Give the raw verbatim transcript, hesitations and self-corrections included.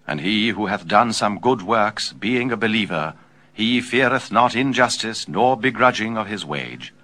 And he who hath done some good works, being a believer, he feareth not injustice, nor begrudging of his wage.